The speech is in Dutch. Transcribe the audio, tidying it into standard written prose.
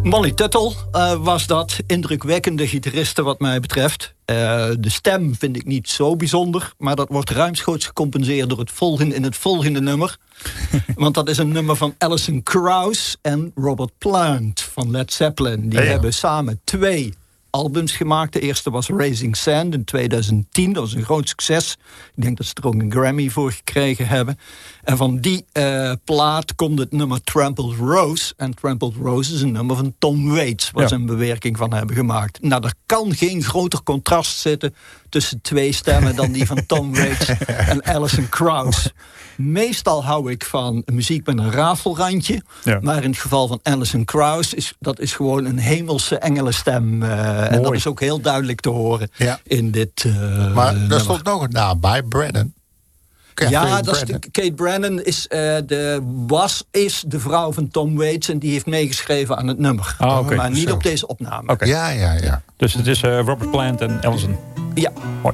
Molly Tuttle was dat. Indrukwekkende gitariste wat mij betreft. De stem vind ik niet zo bijzonder. Maar dat wordt ruimschoots gecompenseerd door het volgende nummer. Want dat is een nummer van Alison Krauss en Robert Plant van Led Zeppelin. Die hebben samen 2 albums gemaakt. De eerste was Raising Sand in 2010. Dat was een groot succes. Ik denk dat ze er ook een Grammy voor gekregen hebben. En van die plaat komt het nummer Trampled Rose. En Trampled Rose is een nummer van Tom Waits, waar ze een bewerking van hebben gemaakt. Nou, er kan geen groter contrast zitten tussen 2 stemmen dan die van Tom Waits en Alison Krauss. Meestal hou ik van muziek met een rafelrandje. Ja. Maar in het geval van Alison Krauss is gewoon een hemelse engelenstem. En dat is ook heel duidelijk te horen in dit maar daar stond nog een naam bij, Brennan. Kate Brennan is de vrouw van Tom Waits en die heeft meegeschreven aan het nummer. Maar niet op deze opname. Ja. Dus het is Robert Plant en Alison. Ja.